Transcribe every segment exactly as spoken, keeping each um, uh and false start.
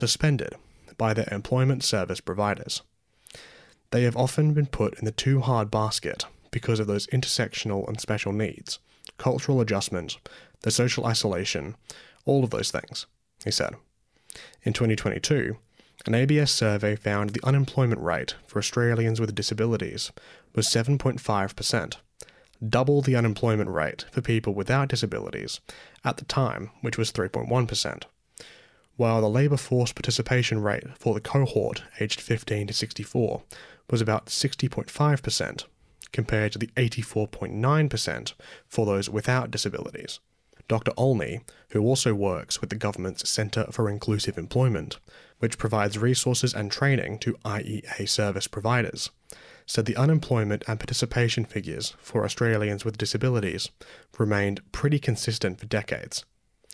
suspended by their employment service providers. They have often been put in the too hard basket because of those intersectional and special needs, cultural adjustment, the social isolation, all of those things, he said. In twenty twenty-two, an A B S survey found the unemployment rate for Australians with disabilities was seven point five percent, double the unemployment rate for people without disabilities at the time, which was three point one percent, while the labour force participation rate for the cohort aged fifteen to sixty-four was about sixty point five percent, compared to the eighty-four point nine percent for those without disabilities. Doctor Olney, who also works with the government's Centre for Inclusive Employment, which provides resources and training to I E A service providers, said the unemployment and participation figures for Australians with disabilities remained pretty consistent for decades.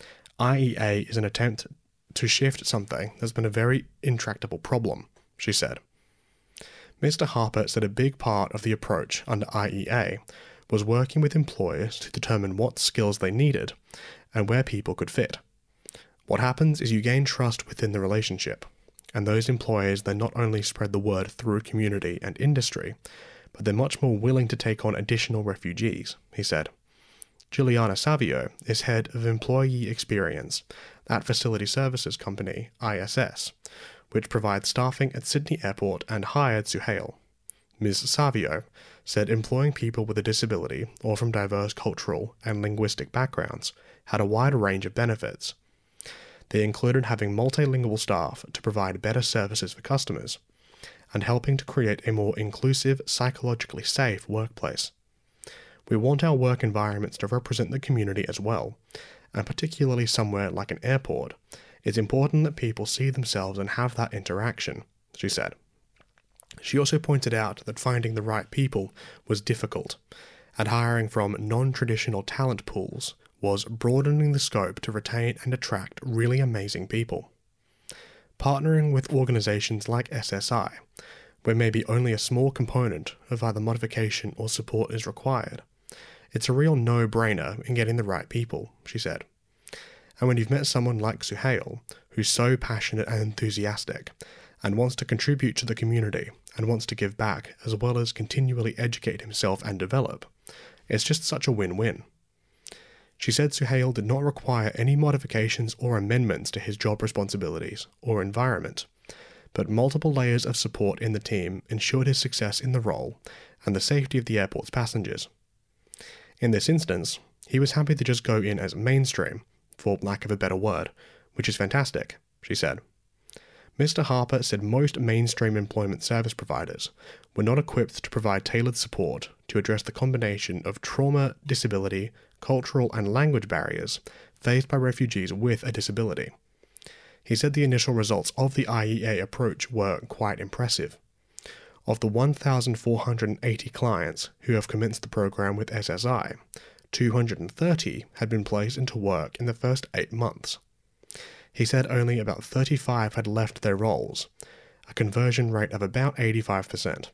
I E A is an attempt to shift something that's been a very intractable problem, she said. Mister Harper said a big part of the approach under I E A was working with employers to determine what skills they needed and where people could fit. What happens is you gain trust within the relationship, and those employers then not only spread the word through community and industry, but they're much more willing to take on additional refugees, he said. Juliana Savio is head of employee experience at facility services company I S S, which provides staffing at Sydney Airport and hired Suhail. Miz Savio said employing people with a disability or from diverse cultural and linguistic backgrounds had a wide range of benefits. They included having multilingual staff to provide better services for customers, and helping to create a more inclusive, psychologically safe workplace. We want our work environments to represent the community as well, and particularly somewhere like an airport, it's important that people see themselves and have that interaction, she said. She also pointed out that finding the right people was difficult, and hiring from non-traditional talent pools was broadening the scope to retain and attract really amazing people. Partnering with organisations like S S I, where maybe only a small component of either modification or support is required, it's a real no-brainer in getting the right people, she said. And when you've met someone like Suhail, who's so passionate and enthusiastic, and wants to contribute to the community, and wants to give back, as well as continually educate himself and develop, it's just such a win-win. She said Suhail did not require any modifications or amendments to his job responsibilities or environment, but multiple layers of support in the team ensured his success in the role and the safety of the airport's passengers. In this instance, he was happy to just go in as mainstream, for lack of a better word, which is fantastic, she said. Mister Harper said most mainstream employment service providers were not equipped to provide tailored support to address the combination of trauma, disability, cultural and language barriers faced by refugees with a disability. He said the initial results of the I E A approach were quite impressive. Of the one thousand four hundred eighty clients who have commenced the program with S S I, two hundred thirty had been placed into work in the first eight months. He said only about thirty-five had left their roles, a conversion rate of about eighty-five percent.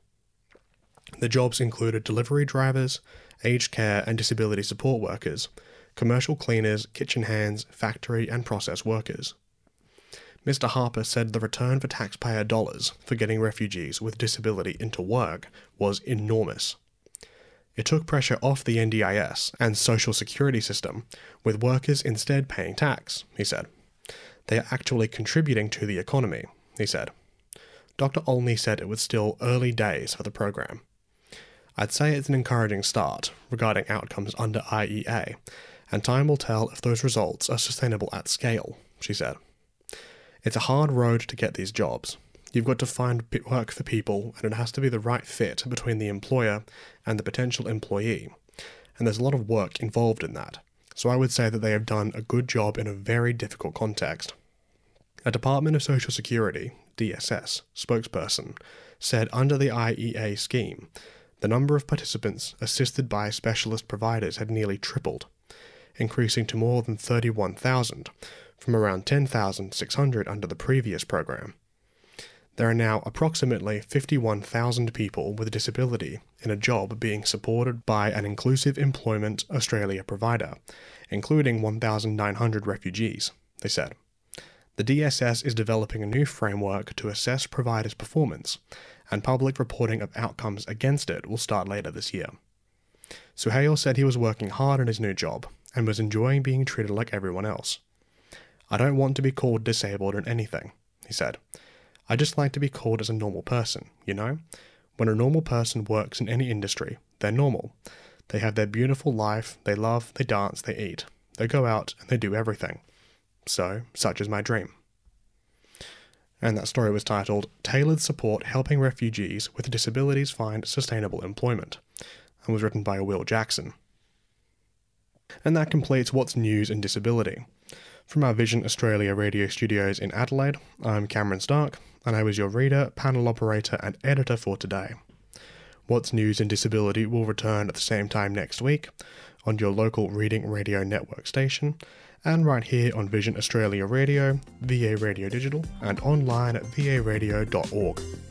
The jobs included delivery drivers, aged care and disability support workers, commercial cleaners, kitchen hands, factory and process workers. Mister Harper said the return for taxpayer dollars for getting refugees with disability into work was enormous. It took pressure off the N D I S and Social Security system, with workers instead paying tax, he said. They are actually contributing to the economy, he said. Doctor Olney said it was still early days for the program. I'd say it's an encouraging start regarding outcomes under I E A, and time will tell if those results are sustainable at scale, she said. It's a hard road to get these jobs. You've got to find work for people, and it has to be the right fit between the employer and the potential employee, and there's a lot of work involved in that. So I would say that they have done a good job in a very difficult context. A Department of Social Security, D S S, spokesperson said under the I E A scheme, the number of participants assisted by specialist providers had nearly tripled, increasing to more than thirty-one thousand, from around ten thousand six hundred under the previous program. There are now approximately fifty-one thousand people with a disability in a job being supported by an Inclusive Employment Australia provider, including one thousand nine hundred refugees, they said. The D S S is developing a new framework to assess providers' performance, and public reporting of outcomes against it will start later this year. Suhail said he was working hard in his new job, and was enjoying being treated like everyone else. "I don't want to be called disabled or anything," he said. "I just like to be called as a normal person, you know? When a normal person works in any industry, they're normal. They have their beautiful life, they love, they dance, they eat. They go out and they do everything. So, such is my dream." And that story was titled, "Tailored Support Helping Refugees with Disabilities Find Sustainable Employment," and was written by Will Jackson. And that completes What's News in Disability. From our Vision Australia radio studios in Adelaide, I'm Cameron Stark, and I was your reader, panel operator, and editor for today. What's News in Disability will return at the same time next week on your local Reading Radio Network station, and right here on Vision Australia Radio, V A Radio Digital, and online at v a radio dot org.